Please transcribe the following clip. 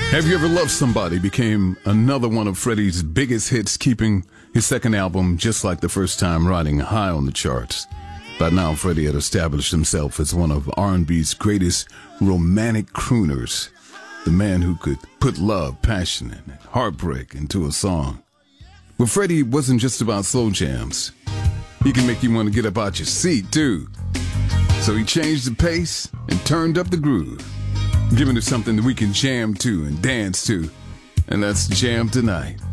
Have You Ever Loved Somebody became another one of Freddie's biggest hits, keeping his second album, just like the first time, riding high on the charts. By now, Freddie had established himself as one of R&B's greatest romantic crooners, the man who could put love, passion, and heartbreak into a song. But Freddie wasn't just about slow jams. He can make you want to get up out your seat, too. So he changed the pace and turned up the groove, giving us something that we can jam to and dance to. And that's Jam Tonight.